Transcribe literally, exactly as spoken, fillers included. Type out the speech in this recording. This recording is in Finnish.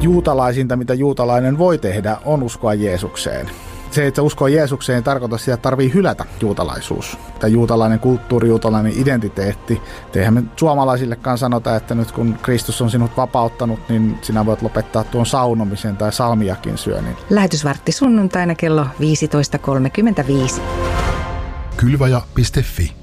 juutalaisinta, mitä juutalainen voi tehdä, on uskoa Jeesukseen. Se, että uskoo Jeesukseen, ei tarkoita sitä, että tarvii hylätä juutalaisuus. Tai juutalainen kulttuuri, juutalainen identiteetti. Eihän me suomalaisillekaan sanota, että nyt kun Kristus on sinut vapauttanut, niin sinä voit lopettaa tuon saunomisen tai salmiakin syönnin. Lähetysvartti sunnuntaina kello viisitoista kolmekymmentäviisi. Kylvaja piste fi